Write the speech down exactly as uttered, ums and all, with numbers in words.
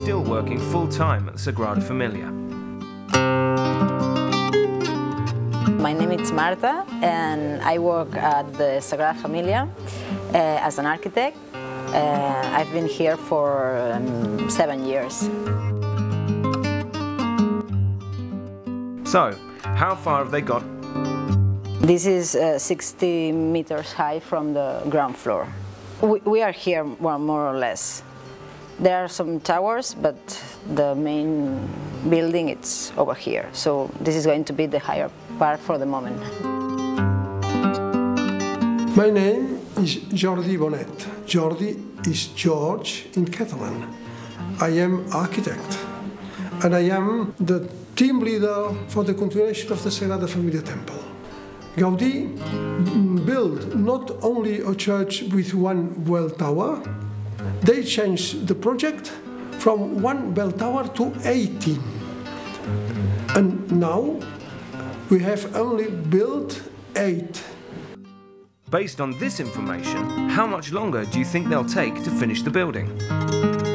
Still working full-time at the Sagrada Familia. My name is Marta and I work at the Sagrada Familia uh, as an architect. Uh, I've been here for um, seven years. So, how far have they got? This is uh, sixty meters high from the ground floor. We, we are here well, more or less. There are some towers, but the main building it's over here. So this is going to be the higher part for the moment. My name is Jordi Bonet. Jordi is George in Catalan. I am architect and I am the team leader for the continuation of the Sagrada Familia Temple. Gaudí built not only a church with one bell tower, they changed the project from one bell tower to eighteen. And now we have only built eight. Based on this information, how much longer do you think they'll take to finish the building?